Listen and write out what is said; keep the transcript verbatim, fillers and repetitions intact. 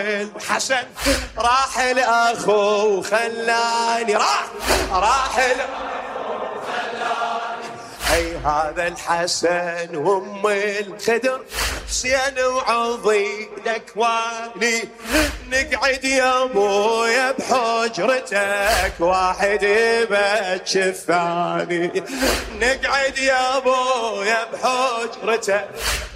الحسن راح الاخو خلاني راح راح اي هذا الحسن وام الخدر حسين وعضيدك واني نقعد يا ابويا بحجرتك واحد بتشفاني نقعد يا ابويا بحجرتك